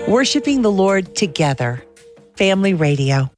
Worshiping the Lord together. Family Radio.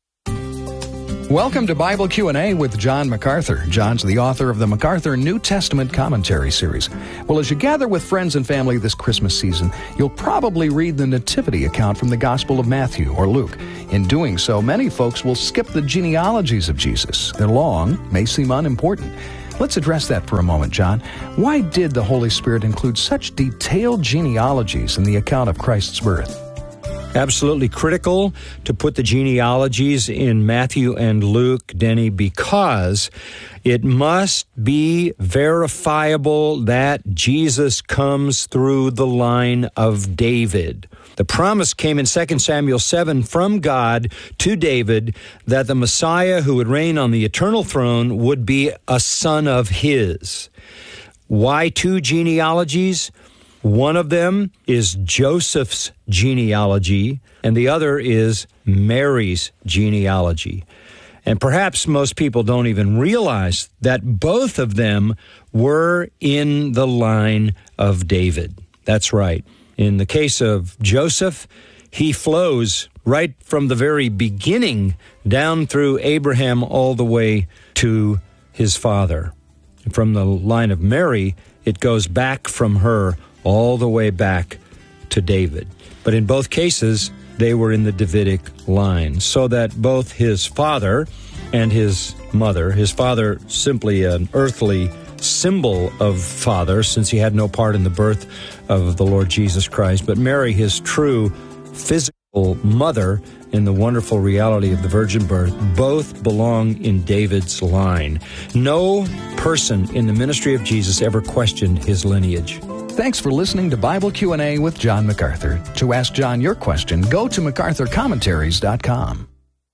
Welcome to Bible Q&A with John MacArthur. John's the author of the MacArthur New Testament Commentary Series. Well, as you gather with friends and family this Christmas season, you'll probably read the Nativity account from the Gospel of Matthew or Luke. In doing so, many folks will skip the genealogies of Jesus. They're long, may seem unimportant. Let's address that for a moment, John. Why did the Holy Spirit include such detailed genealogies in the account of Christ's birth? Absolutely critical to put the genealogies in Matthew and Luke, Denny, because it must be verifiable that Jesus comes through the line of David. The promise came in 2 Samuel 7 from God to David that the Messiah who would reign on the eternal throne would be a son of his. Why two genealogies? One of them is Joseph's genealogy, and the other is Mary's genealogy. And perhaps most people don't even realize that both of them were in the line of David. That's right. In the case of Joseph, he flows right from the very beginning down through Abraham all the way to his father. From the line of Mary, it goes back from her all the way back to David. But in both cases, they were in the Davidic line, so that both his father and his mother, his father simply an earthly symbol of father, since he had no part in the birth of the Lord Jesus Christ, but Mary, his true physical mother, in the wonderful reality of the virgin birth, both belong in David's line. No person in the ministry of Jesus ever questioned his lineage. Thanks for listening to Bible Q&A with John MacArthur. To ask John your question, go to MacArthurCommentaries.com.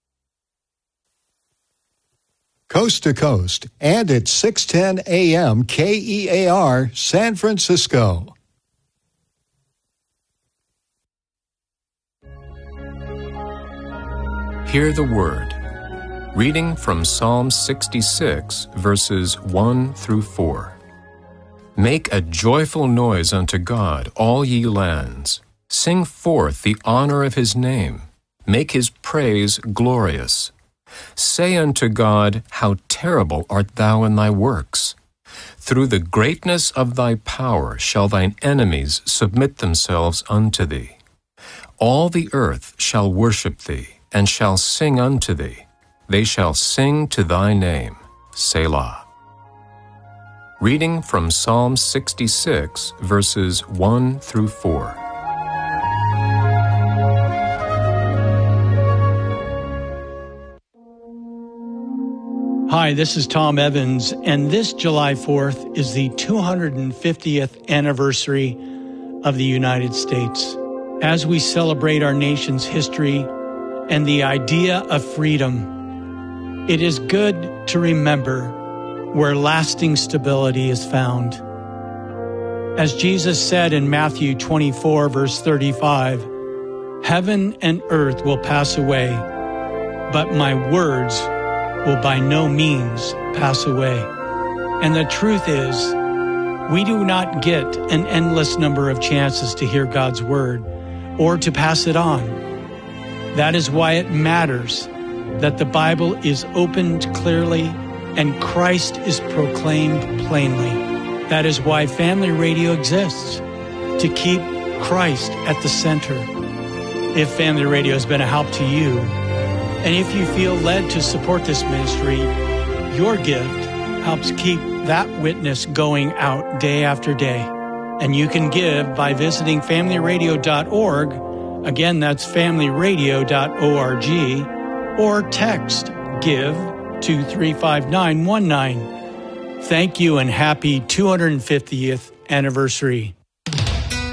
Coast to Coast, and at 6:10 a.m. KEAR, San Francisco. Hear the Word. Reading from Psalm 66, verses 1 through 4. Make a joyful noise unto God, all ye lands. Sing forth the honor of his name. Make his praise glorious. Say unto God, how terrible art thou in thy works. Through the greatness of thy power shall thine enemies submit themselves unto thee. All the earth shall worship thee, and shall sing unto thee. They shall sing to thy name. Selah. Reading from Psalm 66, verses 1 through 4. Hi, this is Tom Evans, and this July 4th is the 250th anniversary of the United States. As we celebrate our nation's history and the idea of freedom, it is good to remember where lasting stability is found. As Jesus said in Matthew 24, verse 35, heaven and earth will pass away, but my words will by no means pass away. And the truth is, we do not get an endless number of chances to hear God's word or to pass it on. That is why it matters that the Bible is opened clearly and Christ is proclaimed plainly. That is why Family Radio exists, to keep Christ at the center. If Family Radio has been a help to you, and if you feel led to support this ministry, your gift helps keep that witness going out day after day. And you can give by visiting FamilyRadio.org. Again, that's FamilyRadio.org, or text GIVE to 35919. Thank you and happy 250th anniversary.